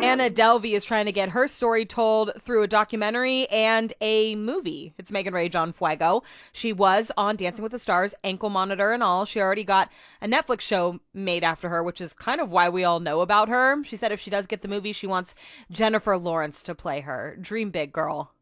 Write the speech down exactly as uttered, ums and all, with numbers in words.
Anna Delvey is trying to get her story told through a documentary and a movie. It's Megan Rage on Fuego. She was on Dancing with the Stars, ankle monitor and all. She already got a Netflix show made after her, which is kind of why we all know about her. She said if she does get the movie, she wants Jennifer Lawrence to play her. Dream big, girl.